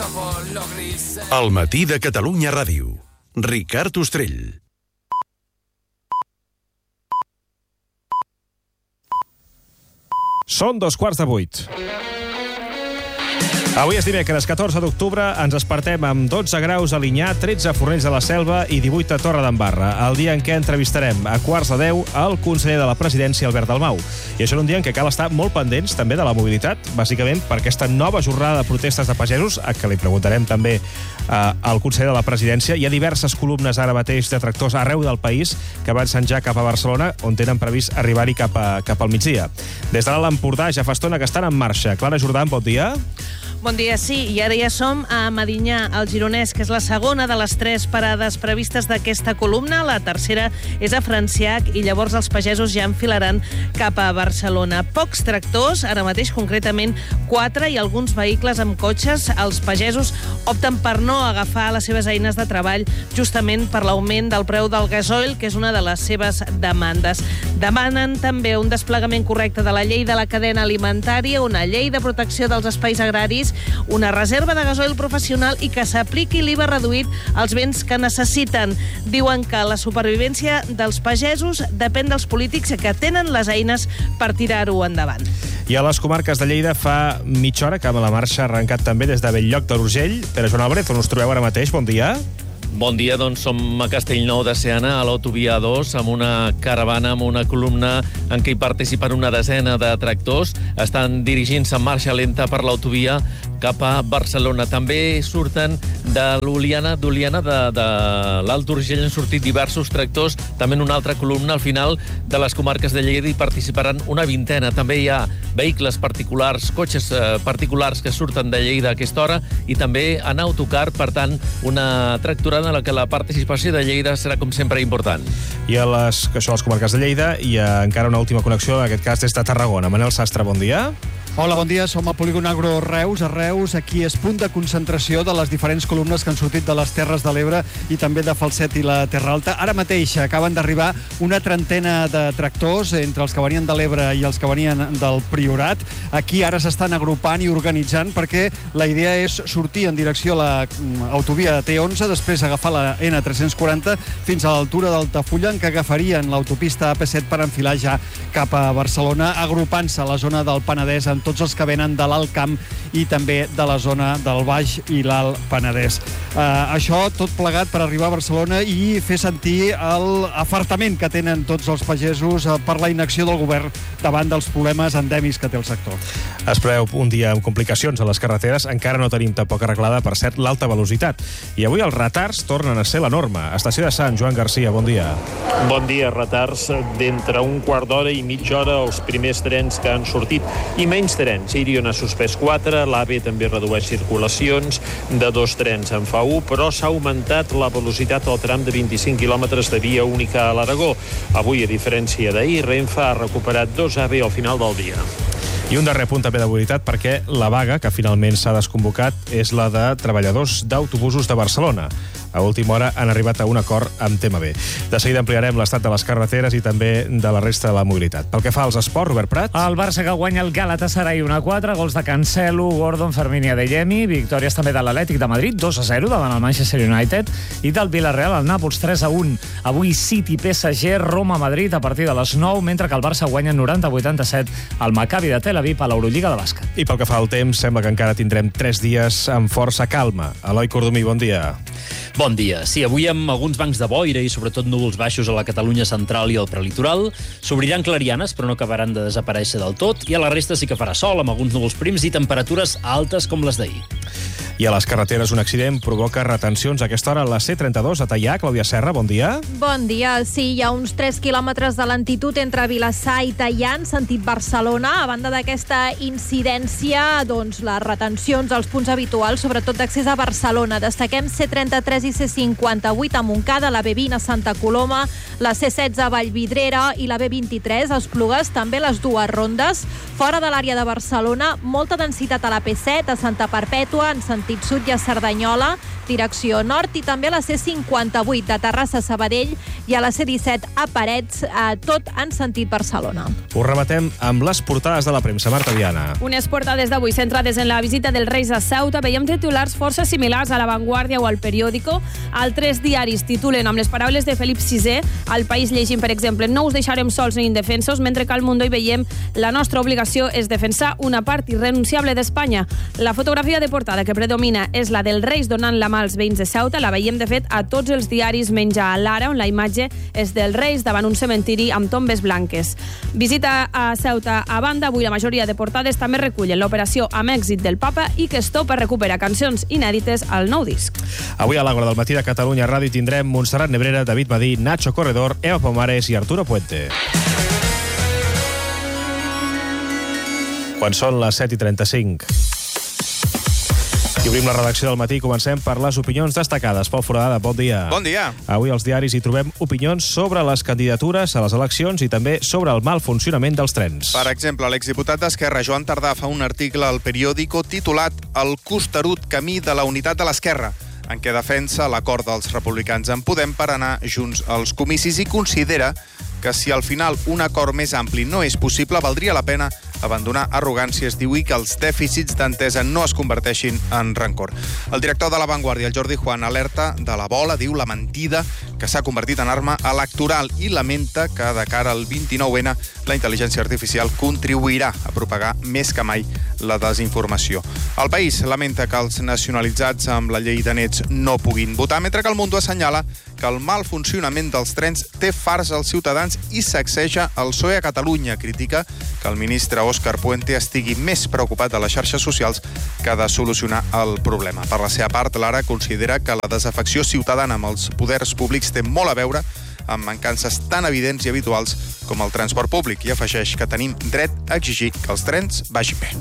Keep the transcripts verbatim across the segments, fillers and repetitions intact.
Al matí de Catalunya Ràdio. Ricard Ostrell. Són dos quarts de vuit. Avui és dimecres, catorze d'octubre, ens despertem amb dotze graus a Linyà, tretze a Fornells de la Selva i divuit a Torredembarra, el dia en què entrevistarem a quarts de deu el conseller de la Presidència, Albert Dalmau. I això és un dia en què cal estar molt pendents també de la mobilitat, bàsicament per aquesta nova jornada de protestes de pagesos, a què li preguntarem també eh, al conseller de la Presidència. Hi ha diverses columnes ara mateix de tractors arreu del país que avancen ja cap a Barcelona, on tenen previst arribar-hi cap, a, cap al migdia. Des de l'Alt Empordà ja fa estona que estan en marxa. Clara Jordan, bon dia. Bon dia, sí, i ara ja som a Medinyà, al Gironès, que és la segona de les tres parades previstes d'aquesta columna. La tercera és a Franciac i llavors els pagesos ja enfilaran cap a Barcelona. Pocs tractors, ara mateix concretament quatre, i alguns vehicles amb cotxes. Els pagesos opten per no agafar les seves eines de treball justament per l'augment del preu del gasoil, que és una de les seves demandes. Demanen també un desplegament correcte de la llei de la cadena alimentària, una llei de protecció dels espais agraris, una reserva de gasoil professional i que s'apliqui l'I V A reduït als béns que necessiten. Diuen que la supervivència dels pagesos depèn dels polítics que tenen les eines per tirar-ho endavant. I a les comarques de Lleida fa mitja hora que la marxa ha arrencat també des de Bell-lloc de l'Urgell. Pere Joan Álvarez, on us trobeu ara mateix? Bon dia. Bon dia, doncs som a Castellnou de Seana, a l'autovia dos, amb una caravana, amb una columna en què hi participen una desena de tractors. Estan dirigint-se en marxa lenta per l'autovia cap a Barcelona. També surten de l'Oliana, d'Oliana, de, de l'Alt Urgell, han sortit diversos tractors, també en una altra columna. Al final de les comarques de Lleida hi participaran una vintena. També hi ha vehicles particulars, cotxes eh, particulars que surten de Lleida a aquesta hora i també en autocar, per tant, una tractorada en la que la participació de Lleida serà, com sempre, important. I a les, que són les comarques de Lleida, i encara una última connexió, en aquest cas des de Tarragona. Manel Sastre, bon dia. Hola, bon dia. Som al polígon Agro Reus. A Reus, aquí és punt de concentració de les diferents columnes que han sortit de les Terres de l'Ebre i també de Falset i la Terra Alta. Ara mateix acaben d'arribar una trentena de tractors, entre els que venien de l'Ebre i els que venien del Priorat. Aquí ara s'estan agrupant i organitzant perquè la idea és sortir en direcció a l'autovia T onze, després agafar la N tres-cents quaranta fins a l'altura d'Altafulla, en què agafarien l'autopista A P set per enfilar ja cap a Barcelona, agrupant-se a la zona del Penedès amb tots els que venen de l'Alt Camp i també de la zona del Baix i l'Alt Penedès. Uh, això tot plegat per arribar a Barcelona i fer sentir l'afartament que tenen tots els pagesos uh, per la inacció del govern davant dels problemes endèmics que té el sector. Es preveu un dia amb complicacions a les carreteres. Encara no tenim tampoc arreglada, per cert, l'alta velocitat. I avui els retards tornen a ser la norma. Estació de Sant, Joan Garcia, bon dia. Bon dia. Retards d'entre un quart d'hora i mitja hora els primers trens que han sortit i menys trens. Irion ha suspès quatre, l'A V també redueix circulacions, de dos trens en fa un, però s'ha augmentat la velocitat al tram de vint-i-cinc quilòmetres de via única a l'Aragó. Avui, a diferència d'ahir, Renfe ha recuperat dos A V al final del dia. I un darrer punt també de mobilitat, perquè la vaga que finalment s'ha desconvocat és la de treballadors d'autobusos de Barcelona. A última hora han arribat a un acord amb T M B. De seguida ampliarem l'estat de les carreteres i també de la resta de la mobilitat. Pel que fa als esports, Robert Prat. El Barça que guanya el Galatasaray un a quatre, gols de Cancelo, Gordon, Fermín i Adeyemi, victòries també de l'Atlètic de Madrid, dos a zero davant el Manchester United, i del Villarreal al Nàpols, tres a un. Avui City, P S G, Roma, Madrid a partir de les nou, mentre que el Barça guanya noranta a vuitanta-set al Maccabi de Tel Aviv a l'Eurolliga de bàsquet. I pel que fa al temps, sembla que encara tindrem tres dies amb força calma. Eloi Cordomí, bon dia. Bon dia. Sí, avui amb alguns bancs de boira i sobretot núvols baixos a la Catalunya central i al prelitoral. S'obriran clarianes, però no acabaran de desaparèixer del tot, i a la resta sí que farà sol, amb alguns núvols prims i temperatures altes com les d'ahir. I a les carreteres un accident provoca retencions a aquesta hora a la C trenta-dos a Teià. Clàudia Serra, bon dia. Bon dia. Sí, hi ha uns tres quilòmetres de lentitud entre Vilassar i Teià en sentit Barcelona. A banda d'aquesta incidència, doncs, les retencions als punts habituals, sobretot d'accés a Barcelona. Destaquem C trenta-tres i C cinquanta-vuit a Montcada, la B vint a Santa Coloma, la C setze a Vallvidrera i la B vint-i-tres a Esplugues, també les dues rondes. Fora de l'àrea de Barcelona, molta densitat a la P set, a Santa Perpètua, en sentit sud i a Cerdanyola, direcció nord, i també a la C cinquanta-vuit de Terrassa a Sabadell i a la C disset a Parets, eh, tot en sentit Barcelona. Ho rematem amb les portades de la premsa. Marta Viana. Unes portades d'avui centrades en la visita dels Reis a Ceuta. Veiem titulars força similars a La Vanguardia o al Periódico. Altres diaris titulen amb les paraules de Felip sisè. Al País llegim, per exemple, no us deixarem sols ni indefensos, mentre que al Mundo hi veiem la nostra obligació és defensar una part irrenunciable d'Espanya. La fotografia de portada que predomina és la dels Reis donant la mà als veïns de Ceuta. La veiem, de fet, a tots els diaris menys a l'Ara, on la imatge és dels Reis davant un cementiri amb tombes blanques. Visita a Ceuta a banda. Avui la majoria de portades també recullen l'operació amb èxit del Papa i que Estopa recupera cançons inèdites al nou disc. Avui a l'Àgora del matí de Catalunya Ràdio tindrem Montserrat Nebrera, David Madí, Nacho Corredor, Eva Pomares i Arturo Puente. Quan són les set i trenta-cinc. I obrim la redacció del matí i comencem per les opinions destacades. Pol Foradada, bon dia. Bon dia. Avui als diaris hi trobem opinions sobre les candidatures a les eleccions i també sobre el mal funcionament dels trens. Per exemple, l'exdiputat d'Esquerra, Joan Tardà, fa un article al Periódico titulat El costerut camí de la unitat de l'Esquerra, en què defensa l'acord dels republicans en Podem per anar junts als comicis i considera que si al final un acord més ampli no és possible, valdria la pena abandonar arrogàncies, diu, i que els dèficits d'entesa no es converteixin en rancor. El director de La Vanguardia, el Jordi Juan, alerta de la bola, diu, la mentida, que s'ha convertit en arma electoral, i lamenta que de cara al vint-i-nou ene la intel·ligència artificial contribuirà a propagar més que mai la desinformació. El País lamenta que els nacionalitzats amb la llei de nets no puguin votar, mentre que el Mundo assenyala que el mal funcionament dels trens té farts als ciutadans i sacseja el P S O E a Catalunya. Critica que el ministre Òscar Puente estigui més preocupat de les xarxes socials que de solucionar el problema. Per la seva part, Lara considera que la desafecció ciutadana amb els poders públics té molt a veure amb mancances tan evidents i habituals com el transport públic, i afegeix que tenim dret a exigir que els trens vagin bé.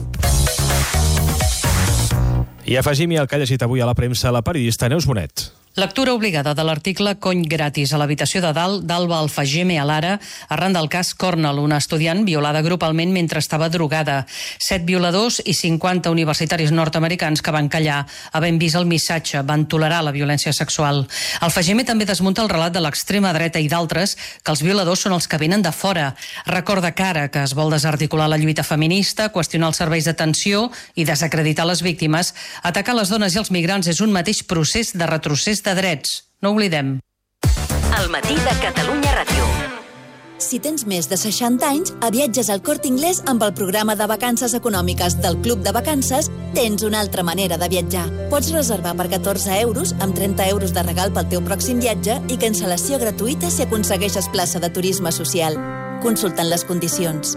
I afegim-hi el que ha llegit avui a la premsa la periodista Neus Bonet. Lectura obligada de l'article Cony gratis a l'habitació de dalt d'Alba Alfageme a l'Ara arran del cas Cornell, una estudiant violada grupalment mentre estava drogada. Set violadors i cinquanta universitaris nord-americans que van callar, havent vist el missatge, van tolerar la violència sexual. Alfageme també desmunta el relat de l'extrema dreta i d'altres que els violadors són els que venen de fora. Recorda que ara que es vol desarticular la lluita feminista, qüestionar els serveis d'atenció i desacreditar les víctimes, atacar les dones i els migrants és un mateix procés de retrocés de drets. No oblidem. El matí de Catalunya Ràdio. Si tens més de seixanta anys, a Viatges al Corte Inglés amb el programa de vacances econòmiques del Club de Vacances tens una altra manera de viatjar. Pots reservar per catorze euros amb trenta euros de regal pel teu pròxim viatge i cancel·lació gratuïta si aconsegueixes plaça de turisme social. Consultant les condicions.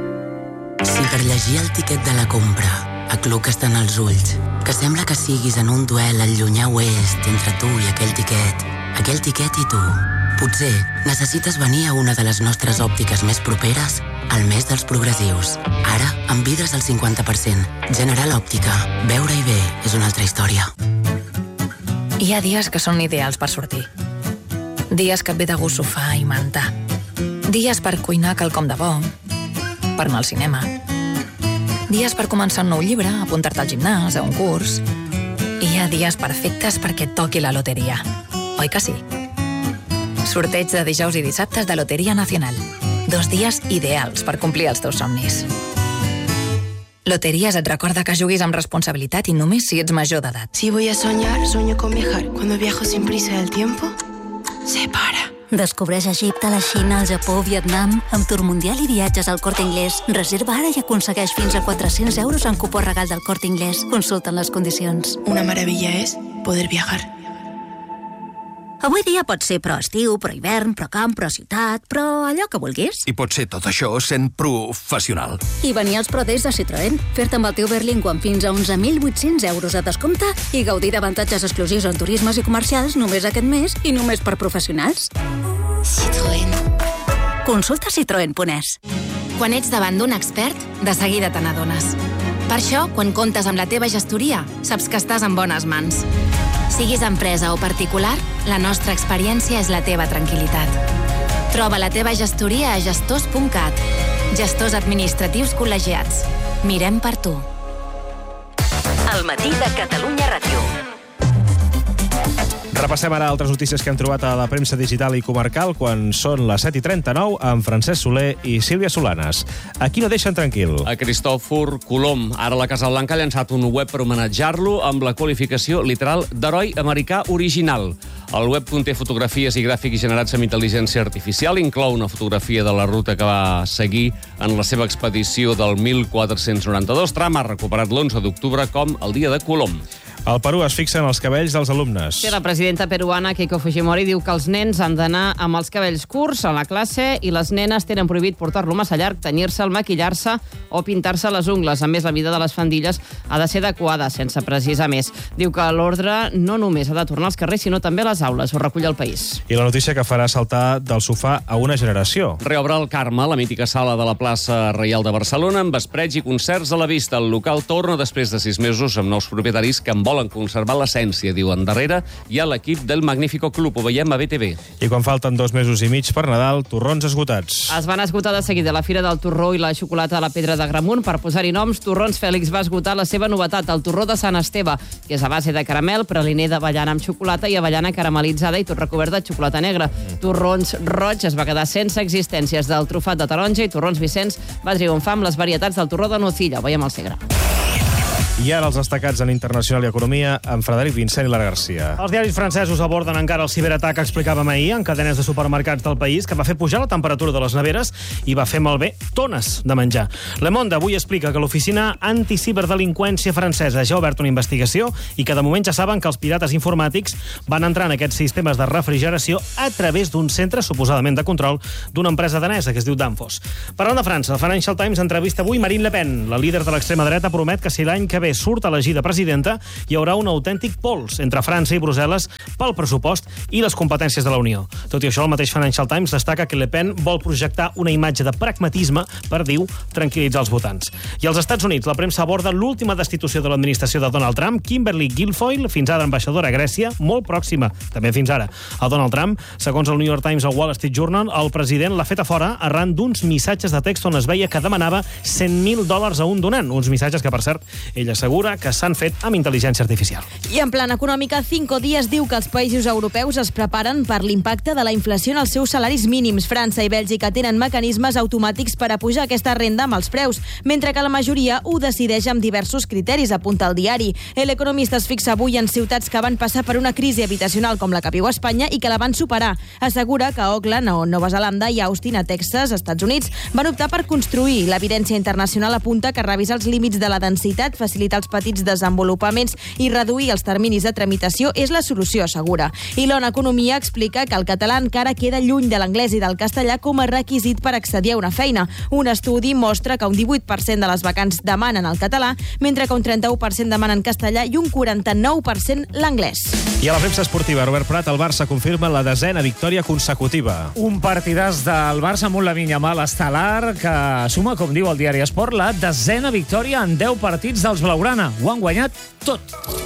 Si per llegir el tiquet de la compra acluques tant els ulls, que sembla que siguis en un duel al llunyà oest entre tu i aquell tiquet, aquell tiquet i tu. Potser necessites venir a una de les nostres òptiques més properes al mes dels progressius. Ara, amb vidres al cinquanta per cent. General Òptica. Veure-hi bé és una altra història. Hi ha dies que són ideals per sortir. Dies que et ve de gust sofà i manta. Dies per cuinar quelcom de bo. Per anar al cinema. Dies per començar un nou llibre, apuntar-te al gimnàs, a un curs. I hi ha dies perfectes perquè et toqui la loteria. Oi que sí? Sorteig de dijous i dissabtes de Loteria Nacional. Dos dies ideals per complir els teus somnis. Loterías et recorda que juguis amb responsabilitat i només si ets major d'edat. Si voy a soñar, sueño con viajar. Cuando viajo sin prisa el tiempo se para. Descobreix Egipte, la Xina, el Japó, Vietnam, amb Tour Mundial i viatges al Corte Inglés. Reserva ara i aconsegueix fins a quatre-cents euros en cupó regal del Corte Inglés. Consulten les condicions. Una maravilla es poder viajar. Avui dia pot ser pro estiu, pro hivern, pro camp, pro ciutat, però allò que vulguis. I pot ser tot això sent professional. I venir als Pro Days de Citroën, fer-te amb el teu Berlingo amb fins a onze mil vuit-cents euros de descompte i gaudir d'avantatges exclusius en turismes i comercials només aquest mes i només per professionals. Citroën. Consulta citroen punt es. Quan ets davant d'un expert, de seguida te n'adones. Per això, quan comptes amb la teva gestoria, saps que estàs en bones mans. Siguis empresa o particular, la nostra experiència és la teva tranquil·litat. Troba la teva gestoria a gestors punt cat. Gestors administratius col·legiats. Mirem per tu. El matí de Catalunya Ràdio. Repassem ara altres notícies que hem trobat a la premsa digital i comarcal quan són les set i trenta-nou amb Francesc Soler i Sílvia Solanes. Aquí no deixen tranquil. A Cristòfor Colom. Ara la Casa Blanca ha llançat un web per homenatjar-lo amb la qualificació literal d'heroi americà original. El web conté fotografies i gràfics generats amb intel·ligència artificial, inclou una fotografia de la ruta que va seguir en la seva expedició del mil quatre-cents noranta-dos, tram ha recuperat l'onze d'octubre com el dia de Colom. Al Perú es fixen els cabells dels alumnes. Sí, la presidenta peruana Keiko Fujimori diu que els nens han d'anar amb els cabells curts a la classe i les nenes tenen prohibit portar-lo massa llarg, tenyir-se, maquillar-se o pintar-se les ungles. A més, la mida de les faldilles ha de ser adequada, sense precisar més. Diu que l'ordre no només ha de tornar als carrers, sinó també a les aules. Ho recull el País. I la notícia que farà saltar del sofà a una generació. Reobre el Carme, la mítica sala de la plaça Reial de Barcelona, amb vespreig i concerts a la vista. El local torna després de sis mesos amb nous propietaris que en volen conservar l'essència, diuen. Darrere hi ha l'equip del Magnífico Club. Ho veiem a B T V. I quan falten dos mesos i mig per Nadal, torrons esgotats. Es van esgotar de seguida la Fira del Torró i la xocolata a la Pedra de Gramunt. Per posar-hi noms, Torrons Fèlix va esgotar la seva novetat, el torró de Sant Esteve, que és a base de caramel, praliner d'avellana amb xocolata i avellana caramelitzada i tot recobert de xocolata negra. Torrons Roig es va quedar sense existències del trufat de taronja i Torrons Vicenç va triomfar amb les varietats del torró de nocilla. Veiem el Segre. I ara els destacats en Internacional i Economia amb Frederic Vincent i Lara Garcia. Els diaris francesos aborden encara el ciberatac que explicàvem ahir en cadenes de supermercats del país, que va fer pujar la temperatura de les neveres i va fer malbé tones de menjar. Le Monde avui explica que l'oficina anticiberdelinqüència francesa ja ha obert una investigació i que de moment ja saben que els pirates informàtics van entrar en aquests sistemes de refrigeració a través d'un centre suposadament de control d'una empresa danesa que es diu Danfoss. Parlant de França, el Financial Times entrevista avui Marine Le Pen. La líder de l'extrema dreta promet que si l'any que ve surt elegida presidenta, hi haurà un autèntic pols entre França i Brussel·les pel pressupost i les competències de la Unió. Tot i això, el mateix Financial Times destaca que Le Pen vol projectar una imatge de pragmatisme per, diu, tranquil·litzar els votants. I als Estats Units, la premsa aborda l'última destitució de l'administració de Donald Trump, Kimberly Guilfoyle, fins ara ambaixadora a Grècia, molt pròxima, també fins ara, a Donald Trump. Segons el New York Times o el Wall Street Journal, el president l'ha fet a fora arran d'uns missatges de text on es veia que demanava cent mil dòlars a un donant, uns missatges que, per cert, ella assegura que s'han fet amb intel·ligència artificial. I en plan econòmica, Cinco Días diu que els països europeus es preparen per l'impacte de la inflació en els seus salaris mínims. França i Bèlgica tenen mecanismes automàtics per a pujar aquesta renda amb els preus, mentre que la majoria ho decideix amb diversos criteris, apunta el diari. L'Economista es fixa avui en ciutats que van passar per una crisi habitacional com la que viu a Espanya i que la van superar. Assegura que Auckland, o Nova Zelanda, i Austin, a Texas, Estats Units, van optar per construir. L'evidència internacional apunta que revisar els límits de la densitat, facilitar els petits desenvolupaments i reduir els terminis de tramitació és la solució, assegura. I l'Ona Economia explica que el català encara queda lluny de l'anglès i del castellà com a requisit per accedir a una feina. Un estudi mostra que un divuit per cent de les vacants demanen el català, mentre que un trenta-u per cent demanen castellà i un quaranta-nou per cent l'anglès. I a la premsa esportiva, Robert Prat, el Barça confirma la desena victòria consecutiva. Un partidàs del Barça amb un Lamine-Yamal estel·lar que suma, com diu el diari Esport, la desena victòria en deu partits dels blaugrana. Ho han guanyat tot.